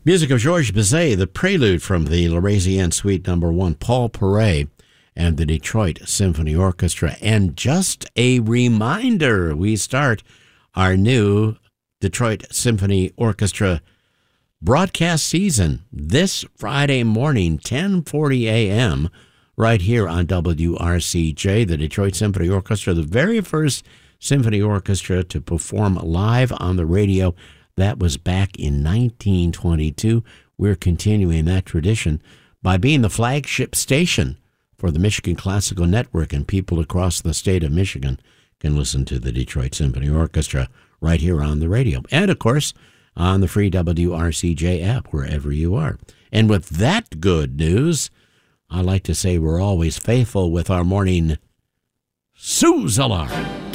Music of Georges Bizet, the prelude from the L'Araisienne Suite No. 1, Paul Paray and the Detroit Symphony Orchestra. And just a reminder, we start our new Detroit Symphony Orchestra broadcast season this Friday morning, 10:40 a.m., right here on WRCJ, the Detroit Symphony Orchestra, the very first symphony orchestra to perform live on the radio. That was back in 1922. We're continuing that tradition by being the flagship station for the Michigan Classical Network, and people across the state of Michigan can listen to the Detroit Symphony Orchestra right here on the radio. And, of course, on the free WRCJ app, wherever you are. And with that good news, I like to say we're always faithful with our morning Suze alarm.